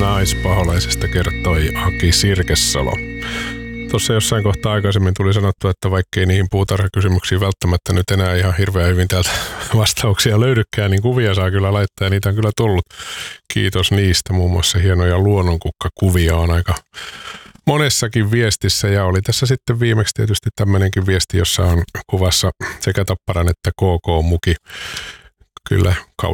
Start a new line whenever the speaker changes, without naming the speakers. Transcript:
Naispaholaisesta kertoi Aki Sirkesalo. Tuossa jossain kohtaa aikaisemmin tuli sanottua, että vaikkei niihin puutarhakysymyksiin välttämättä nyt enää ihan hirveän hyvin täältä vastauksia löydykään, niin kuvia saa kyllä laittaa ja niitä on kyllä tullut. Kiitos niistä. Muun muassa hienoja luonnonkukka-kuvia on aika monessakin viestissä ja oli tässä sitten viimeksi tietysti tämmöinenkin viesti, jossa on kuvassa sekä Tapparan että KK-muki. Kyllä